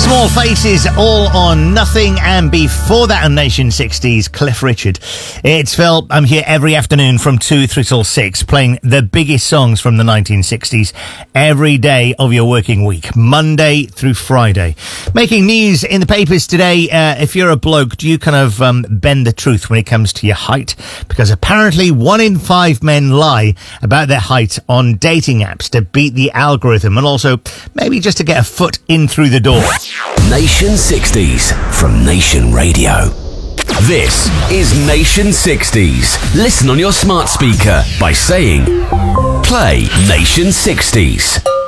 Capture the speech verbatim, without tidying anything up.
Small Faces, All or Nothing, and before that on Nation sixties, Cliff Richard. It's Phil. I'm here every afternoon from two through till six, playing the biggest songs from the nineteen sixties every day of your working week, Monday through Friday. Making news in the papers today, uh, if you're a bloke, do you kind of um, bend the truth when it comes to your height? Because apparently one in five men lie about their height on dating apps to beat the algorithm, and also maybe just to get a foot in through the door. Nation sixties from Nation Radio. This is Nation sixties. Listen on your smart speaker by saying, play Nation sixties.